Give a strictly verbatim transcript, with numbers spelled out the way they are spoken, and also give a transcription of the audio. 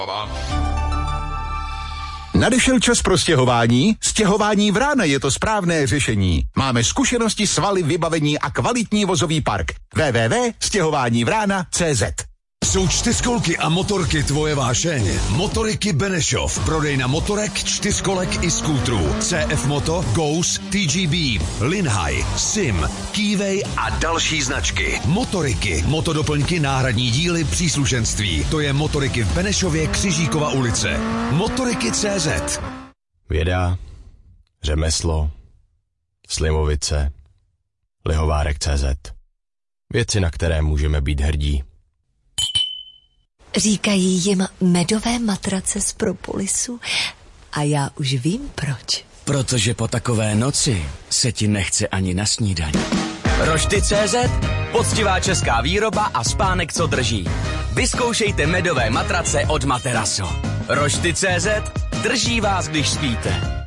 Nadešel čas pro stěhování? Stěhování Vrána je to správné řešení. Máme zkušenosti, svaly, vybavení a kvalitní vozový park. w w w tečka stěhování vrána tečka c z. Jsou čtyřkolky a motorky tvoje vášeň? Motoriky Benešov. Prodejna motorek, čtyřkolek i skútrů. C F Moto, Ghost, T G B, Linhai, Sim, Keyway a další značky. Motoriky, motodoplňky, náhradní díly, příslušenství. To je Motoriky v Benešově, Křižíkova ulice. Motoriky tečka c z. Věda, řemeslo, Slimovice, Lihovárek tečka c z. Věci, na které můžeme být hrdí. Říkají jim medové matrace z propolisu a já už vím proč. Protože po takové noci se ti nechce ani na snídaň. Rošty tečka cé zet, poctivá česká výroba a spánek, co drží. Vyzkoušejte medové matrace od Materaso. Rošty tečka cé zet, drží vás, když spíte.